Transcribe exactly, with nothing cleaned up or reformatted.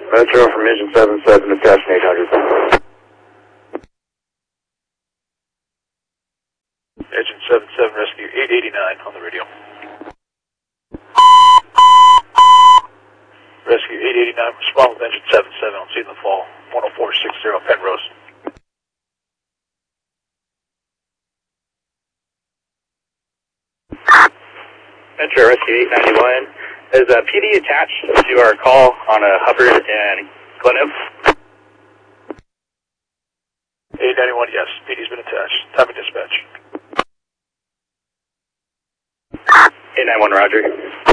Metro from Engine seven seven, attaching eight hundred. Engine seven seven, rescue eight eighty-nine on the radio. Rescue eight eighty-nine, respond with engine seven seven on scene in the fall, one oh four six zero Penrose. Metro Rescue eight ninety-one. Is a P D attached to our call on a Hubbard and Glen Oaks? eight ninety-one, yes. P D's been attached. Time of dispatch. eight ninety-one, roger.